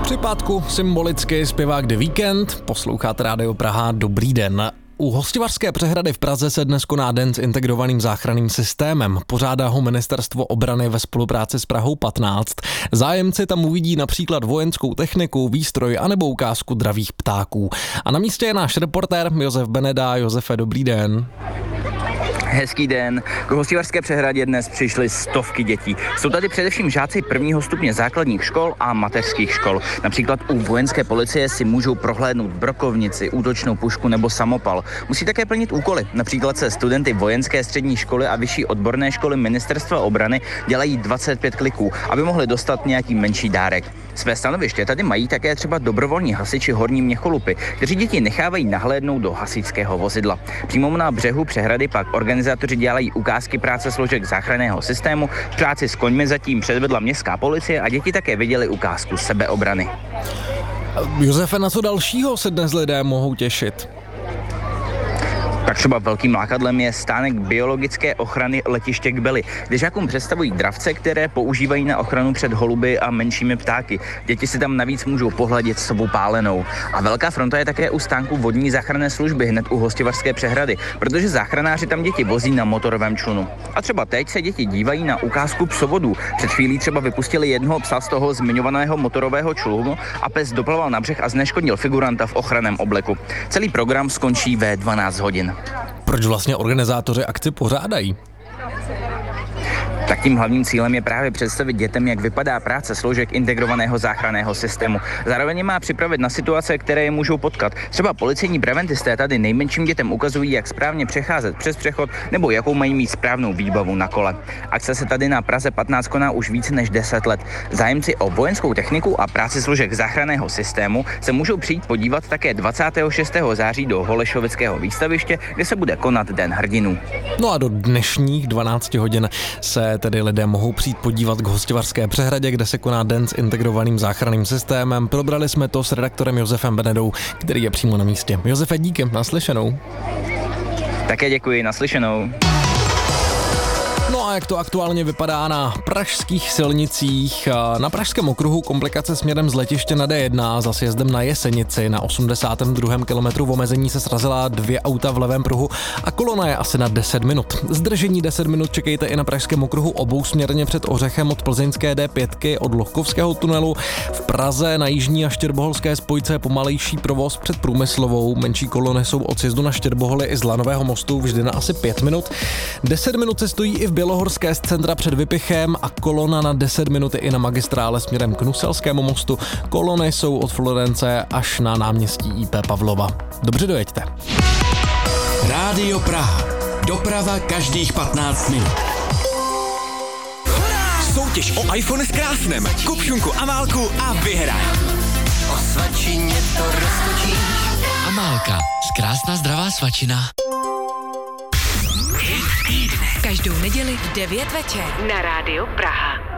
Při pátku symbolicky zpěvák The Weekend, posloucháte Rádio Praha, dobrý den. U Hostivařské přehrady v Praze se dnes koná den s integrovaným záchranným systémem. Pořádá ho Ministerstvo obrany ve spolupráci s Prahou 15. Zájemci tam uvidí například vojenskou techniku, výstroj anebo ukázku dravých ptáků. A na místě je náš reportér Josef Beneda. Josefe, dobrý den. Hezký den. K Hostivařské přehradě dnes přišly stovky dětí. Jsou tady především žáci prvního stupně základních škol a mateřských škol. Například u vojenské policie si můžou prohlédnout brokovnici, útočnou pušku nebo samopal. Musí také plnit úkoly. Například se studenty vojenské střední školy a vyšší odborné školy Ministerstva obrany dělají 25 kliků, aby mohli dostat nějaký menší dárek. Své stanoviště tady mají také třeba dobrovolní hasiči Horní Měcholupy, kteří děti nechávají nahlédnout do hasičského vozidla. Přímo na břehu přehrady pak organizátoři dělají ukázky práce složek záchranného systému. Práci s koňmi zatím předvedla městská policie a děti také viděly ukázku sebeobrany. Josefe, na co dalšího se dnes lidé mohou těšit? Tak třeba velkým lákadlem je stánek biologické ochrany letiště Kbely, kde žákům představují dravce, které používají na ochranu před holuby a menšími ptáky. Děti si tam navíc můžou pohladit sobu pálenou. A velká fronta je také u stánku vodní záchranné služby hned u Hostivařské přehrady, protože záchranáři tam děti vozí na motorovém člunu. A třeba teď se děti dívají na ukázku psovodů. Před chvílí třeba vypustili jednoho psa z toho zmiňovaného motorového člunu a pes doplaval na břeh a zneškodnil figuranta v ochranném obleku. Celý program skončí ve 12 hodin. Proč vlastně organizátoři akci pořádají? Tak tím hlavním cílem je právě představit dětem, jak vypadá práce složek integrovaného záchranného systému. Zároveň je má připravit na situace, které je můžou potkat. Třeba policejní preventisté tady nejmenším dětem ukazují, jak správně přecházet přes přechod nebo jakou mají mít správnou výbavu na kole. Akce se tady na Praze 15 koná už více než 10 let. Zájemci o vojenskou techniku a práci složek záchranného systému se můžou přijít podívat také 26. září do Holešovického výstaviště, kde se bude konat Den hrdinů. No a do dnešních 12 hodin se tedy lidé mohou přijít podívat k Hostivařské přehradě, kde se koná den s integrovaným záchranným systémem. Probrali jsme to s redaktorem Josefem Benedou, který je přímo na místě. Josefe, díky, naslyšenou. Také děkuji, naslyšenou. No a jak to aktuálně vypadá na pražských silnicích? Na pražském okruhu komplikace směrem z letiště na D1 za sjezdem na Jesenici. Na 82. kilometru v omezení se srazila 2 auta v levém pruhu a kolona je asi na 10 minut. Zdržení 10 minut čekejte i na pražském okruhu obousměrně před Ořechem od plzeňské D5 od Lohkovského tunelu. V Praze na jižní a štěrboholské spojce je pomalejší provoz před Průmyslovou. Menší kolony jsou od sjezdu na Štěrboholy i z Lanového mostu vždy na asi 5 minut. 10 minut se stojí i v Bělohorské z centra před Vypichem a kolona na 10 minut i na magistrále směrem k Nuselskému mostu. Kolony jsou od Florence až na náměstí IP Pavlova. Dobře dojeďte. Rádio Praha. Doprava každých 15 minut. Soutěž o iPhone s krásnem. Kup šunku Amálku a vyhraj. O svačině to roztočíš. Amálka. Krásná zdravá svačina. Každou neděli v 9 večer na Rádiu Praha.